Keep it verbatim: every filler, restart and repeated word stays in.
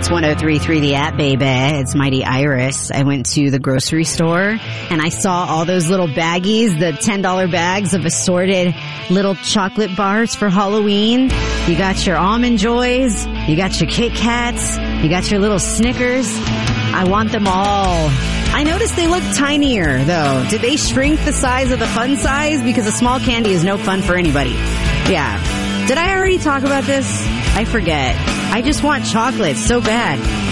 It's one oh three point three The App, baby. It's Mighty Iris. I went to the grocery store and I saw all those little baggies, the ten dollar bags of assorted little chocolate bars for Halloween. You got your Almond Joys, you got your Kit Kats, you got your little Snickers. I want them all. I noticed they look tinier, though. Did they shrink the size of the fun size? Because a small candy is no fun for anybody. Yeah. Did I already talk about this? I forget. I just want chocolate so bad.